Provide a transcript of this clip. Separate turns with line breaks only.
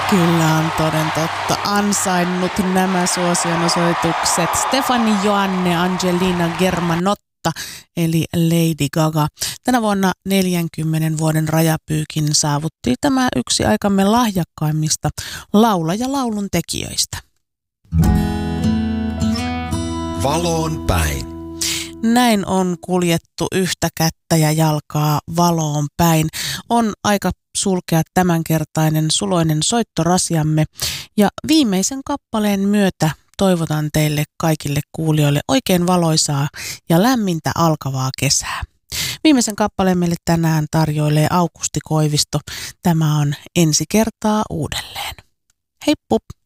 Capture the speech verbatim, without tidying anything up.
Kyllä on toden totta ansainnut nämä suosionosoitukset. Stefani Joanne Angelina Germanotta eli Lady Gaga. Tänä vuonna neljänkymmenen vuoden rajapyykin saavutti tämä yksi aikamme lahjakkaimmista laulaja-laulun tekijöistä.
Valoon päin.
Näin on kuljettu yhtä kättä ja jalkaa valoon päin. On aika sulkea tämänkertainen suloinen soittorasiamme ja viimeisen kappaleen myötä toivotan teille kaikille kuulijoille oikein valoisaa ja lämmintä alkavaa kesää. Viimeisen kappaleen meille tänään tarjoilee Aukusti Koivisto. Tämä on Ensi kertaa uudelleen. Heippu!